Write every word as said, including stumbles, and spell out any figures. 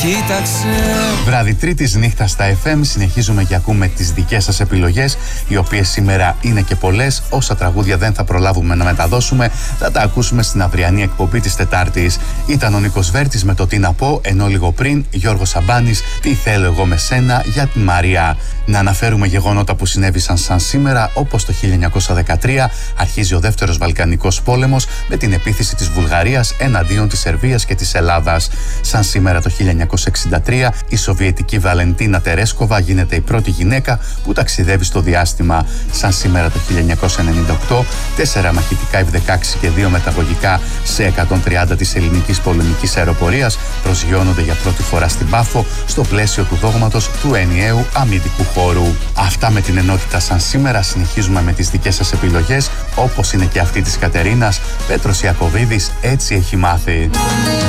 κοίταξε. Βράδυ Τρίτης, νύχτα στα εφ εμ. Συνεχίζουμε και ακούμε τις δικές σας επιλογές, οι οποίες σήμερα είναι και πολλές. Όσα τραγούδια δεν θα προλάβουμε να μεταδώσουμε, θα τα ακούσουμε στην αυριανή εκπομπή της Τετάρτης. Ήταν ο Νίκος Βέρτης με το Τι να πω, ενώ λίγο πριν Γιώργος Σαμπάνης, Τι θέλω εγώ με σένα, για την Μαρία. Να αναφέρουμε γεγονότα που συνέβησαν σαν σήμερα, όπως το χίλια εννιακόσια δεκατρία αρχίζει ο δεύτερος Βαλκανικός πόλεμος με την επίθεση της Βουλγαρίας εναντίον της Σερβίας και της Ελλάδας. Σαν σήμερα το χίλια εννιακόσια εξήντα τρία η Σοβιετική Βαλεντίνα Τερέσκοβα γίνεται η πρώτη γυναίκα που ταξιδεύει στο διάστημα. Σαν σήμερα το χίλια εννιακόσια ενενήντα οκτώ τέσσερα μαχητικά εφ δεκαέξι και δύο μεταγωγικά σε εκατόν τριάντα της ελληνικής πολεμικής αεροπορίας προσγειώνονται για πρώτη φορά στην Πάφο στο πλαίσιο του δόγματος του ενιαίου αμυντικού χώρου. Αυτά με την ενότητα σαν σήμερα. Συνεχίζουμε με τις δικές σας επιλογές, όπως είναι και αυτή της Κατερίνας. Πέτρος Ιακωβίδης, Έτσι έχει μάθει.